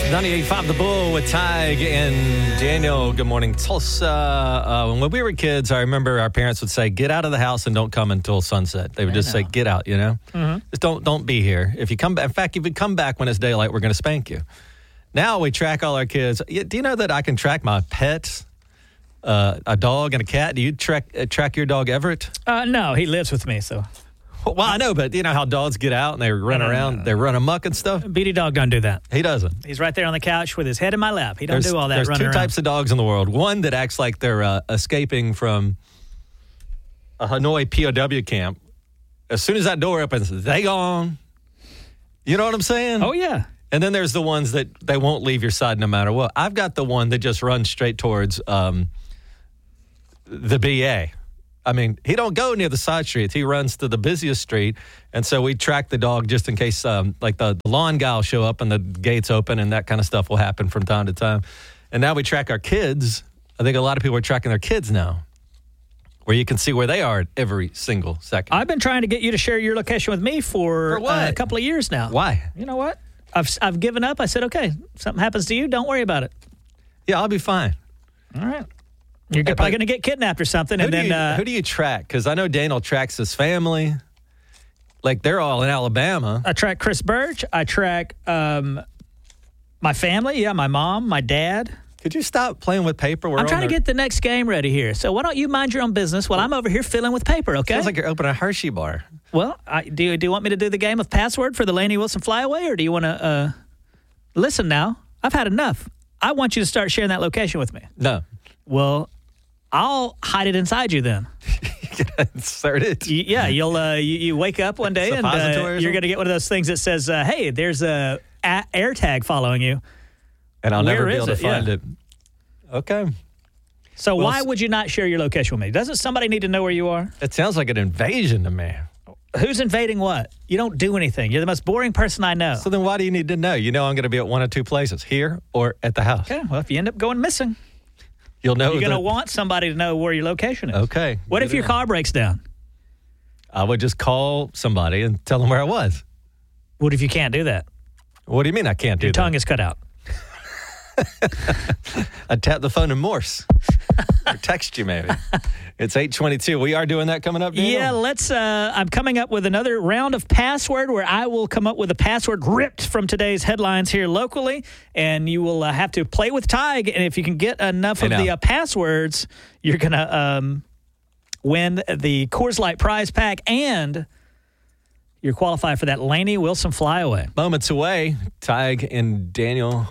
98.5 The Bull with Tig and Daniel. Good morning, Tulsa. When we were kids, I remember our parents would say, "Get out of the house and don't come until sunset." They would just say, "Get out," you know? Mm-hmm. Just don't be here. If you come back, in fact, if you come back when it's daylight, we're going to spank you. Now we track all our kids. Do you know that I can track my pets? A dog and a cat. Do you track your dog Everett? No, he lives with me, so. Well, I know, but you know how dogs get out and they run around, they run amok and stuff? Beady Dog don't do that. He doesn't. He's right there on the couch with his head in my lap. He don't do all that running around. There's two types of dogs in the world. One that acts like they're escaping from a Hanoi POW camp. As soon as that door opens, they gone. You know what I'm saying? Oh, yeah. And then there's the ones that they won't leave your side no matter what. I've got the one that just runs straight towards the BA. I mean, he don't go near the side streets. He runs to the busiest street. And so we track the dog just in case, like the lawn guy will show up and the gates open and that kind of stuff will happen from time to time. And now we track our kids. I think a lot of people are tracking their kids now, where you can see where they are at every single second. I've been trying to get you to share your location with me for a couple of years now. Why? You know what? I've given up. I said, okay, something happens to you, don't worry about it. Yeah, I'll be fine. All right. You're probably going to get kidnapped or something. Who do you track? Because I know Daniel tracks his family. Like, they're all in Alabama. I track Chris Birch. I track my family. Yeah, my mom, my dad. Could you stop playing with paper? I'm trying to get the next game ready here. So why don't you mind your own business while I'm over here filling with paper, okay? Sounds like you're opening a Hershey bar. Well, do you want me to do the game of password for the Lainey Wilson flyaway, or do you want to listen now? I've had enough. I want you to start sharing that location with me. No. Well, I'll hide it inside you then. You can insert it. Yeah, you wake up one day and you're going to get one of those things that says, hey, there's a AirTag following you. And I'll never be able to find it. Okay. So why would you not share your location with me? Doesn't somebody need to know where you are? It sounds like an invasion to me. Who's invading what? You don't do anything. You're the most boring person I know. So then why do you need to know? You know I'm going to be at one of two places, here or at the house. Okay, well, if you end up going missing, you'll know. You're going to want somebody to know where your location is. Okay. What if your car breaks down? I would just call somebody and tell them where I was. What if you can't do that? What do you mean I can't do that? Your tongue is cut out. I'd tap the phone in Morse. Or text you maybe. It's 8:22. We are doing that coming up, Daniel? Yeah, let's. I'm coming up with another round of password where I will come up with a password ripped from today's headlines here locally, and you will have to play with Tig. And if you can get enough of the passwords, you're going to win the Coors Light prize pack, and you're qualified for that Lainey Wilson flyaway. Moments away. Tig and Daniel.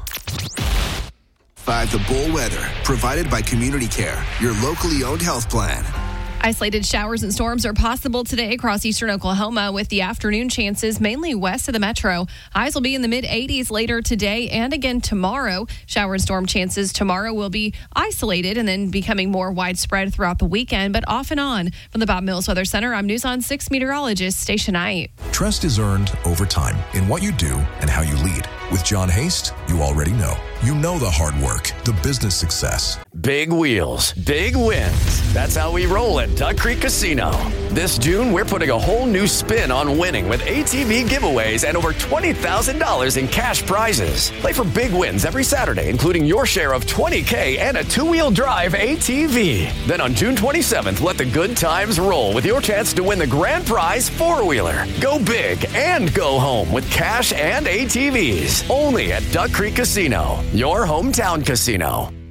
5 The Bull weather, provided by Community Care, your locally owned health plan. Isolated showers and storms are possible today across eastern Oklahoma with the afternoon chances mainly west of the metro. Highs will be in the mid-80s later today and again tomorrow. Shower and storm chances tomorrow will be isolated and then becoming more widespread throughout the weekend, but off and on. From the Bob Mills Weather Center, I'm News on 6 meteorologist Stacia Knight. Trust is earned over time in what you do and how you lead. With John Haste, you already know. You know the hard work, the business success. Big wheels, big wins. That's how we roll at Duck Creek Casino. This June, we're putting a whole new spin on winning with ATV giveaways and over $20,000 in cash prizes. Play for big wins every Saturday, including your share of $20K and a two-wheel drive ATV. Then on June 27th, let the good times roll with your chance to win the grand prize four-wheeler. Go big and go home with cash and ATVs. Only at Duck Creek Casino, your hometown casino.